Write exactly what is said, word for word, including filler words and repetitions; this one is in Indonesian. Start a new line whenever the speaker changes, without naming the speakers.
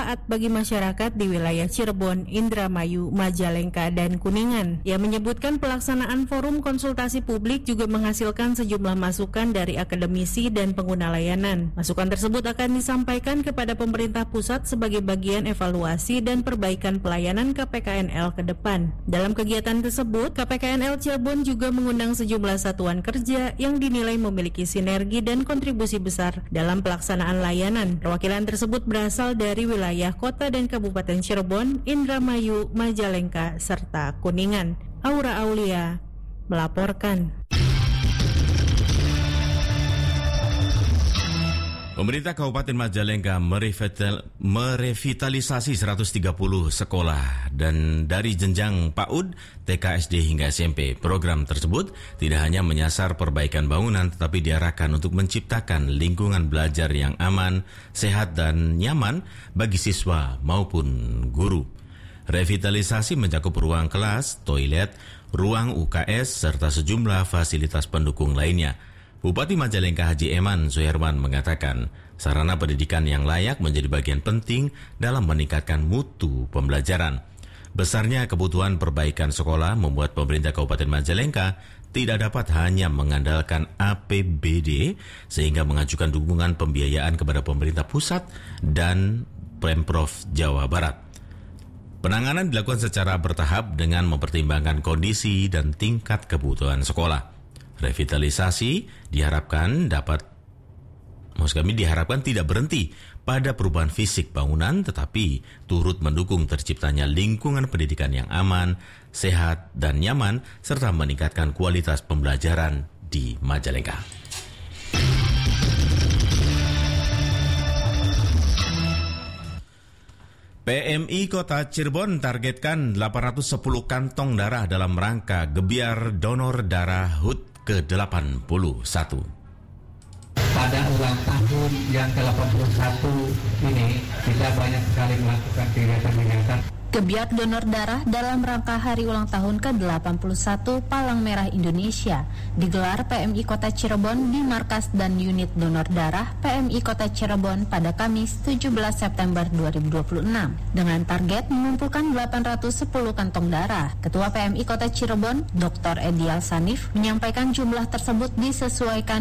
bermanfaat bagi masyarakat di wilayah Cirebon, Indramayu, Majalengka, dan Kuningan. Ia menyebutkan pelaksanaan forum konsultasi publik juga menghasilkan sejumlah masukan dari akademisi dan pengguna layanan. Masukan tersebut akan disampaikan kepada pemerintah pusat sebagai bagian evaluasi dan perbaikan pelayanan K P K N L ke depan. Dalam kegiatan tersebut, K P K N L Cirebon juga mengundang sejumlah satuan kerja yang dinilai memiliki sinergi dan kontribusi besar dalam pelaksanaan layanan. Perwakilan tersebut berasal dari wilayah kota dan kabupaten Cirebon, Indramayu, Majalengka, serta Kuningan. Aura Aulia melaporkan.
Pemerintah Kabupaten Majalengka merevitalisasi seratus tiga puluh sekolah dan dari jenjang PAUD, T K S D hingga S M P. Program tersebut tidak hanya menyasar perbaikan bangunan tetapi diarahkan untuk menciptakan lingkungan belajar yang aman, sehat dan nyaman bagi siswa maupun guru. Revitalisasi mencakup ruang kelas, toilet, ruang U K S serta sejumlah fasilitas pendukung lainnya. Bupati Majalengka Haji Eman Suherman mengatakan, sarana pendidikan yang layak menjadi bagian penting dalam meningkatkan mutu pembelajaran. Besarnya kebutuhan perbaikan sekolah membuat pemerintah Kabupaten Majalengka tidak dapat hanya mengandalkan A P B D sehingga mengajukan dukungan pembiayaan kepada pemerintah pusat dan Pemprov Jawa Barat. Penanganan dilakukan secara bertahap dengan mempertimbangkan kondisi dan tingkat kebutuhan sekolah. Revitalisasi diharapkan dapat, maksud kami diharapkan tidak berhenti pada perubahan fisik bangunan, tetapi turut mendukung terciptanya lingkungan pendidikan yang aman, sehat, dan nyaman, serta meningkatkan kualitas pembelajaran di Majalengka. P M I Kota Cirebon targetkan delapan ratus sepuluh kantong darah dalam rangka gebiar donor darah H U T ke delapan puluh satu.
Pada ulang tahun yang ke delapan puluh satu ini, kita banyak sekali melakukan kegiatan-kegiatan
Gebiar donor darah dalam rangka hari ulang tahun ke delapan puluh satu Palang Merah Indonesia digelar P M I Kota Cirebon di Markas dan Unit Donor Darah P M I Kota Cirebon pada Kamis tujuh belas September dua ribu dua puluh enam dengan target mengumpulkan delapan ratus sepuluh kantong darah. Ketua P M I Kota Cirebon, Doktor Edial Sanif, menyampaikan jumlah tersebut disesuaikan